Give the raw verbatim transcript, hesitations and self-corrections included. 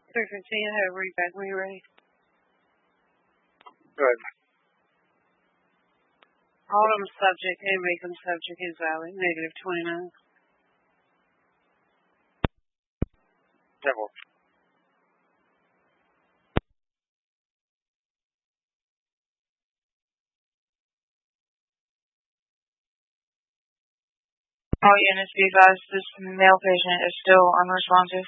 three fifteen, I have a read back when you're ready. Good. Autumn subject and Macon subject is valid, negative twenty-nine. Double. All units be advised this male patient is still unresponsive.